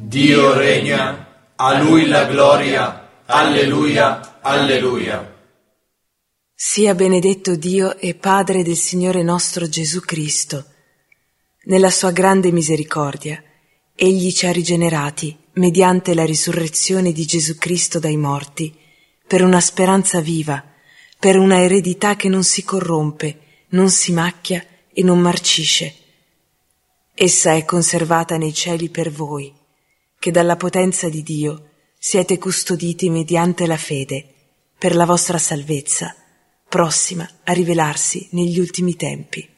Dio regna, a Lui la gloria, alleluia, alleluia. Sia benedetto Dio e Padre del Signore nostro Gesù Cristo. Nella sua grande misericordia, Egli ci ha rigenerati mediante la risurrezione di Gesù Cristo dai morti, per una speranza viva, per una eredità che non si corrompe, non si macchia e non marcisce. Essa è conservata nei cieli per voi, che dalla potenza di Dio siete custoditi mediante la fede, per la vostra salvezza, prossima a rivelarsi negli ultimi tempi.